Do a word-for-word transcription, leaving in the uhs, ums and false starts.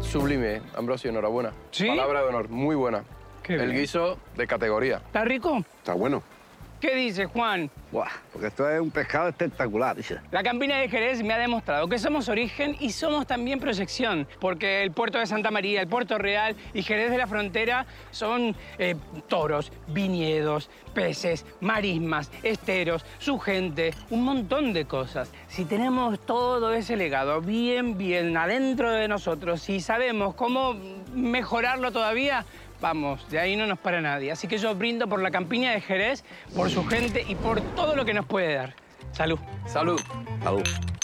Sublime, Ambrosio, enhorabuena. ¿Sí? Palabra de honor, muy buena. Qué El bien. guiso de categoría. ¿Está rico? Está bueno. ¿Qué dice, Juan? Buah, porque esto es un pescado espectacular, dice. La Campina de Jerez me ha demostrado que somos origen y somos también proyección, porque el puerto de Santa María, el Puerto Real y Jerez de la Frontera son eh, toros, viñedos, peces, marismas, esteros, su gente, un montón de cosas. Si tenemos todo ese legado bien, bien adentro de nosotros y sabemos cómo mejorarlo todavía, vamos, de ahí no nos para nadie. Así que yo brindo por la Campiña de Jerez, por su gente y por todo lo que nos puede dar. Salud. Salud. Salud.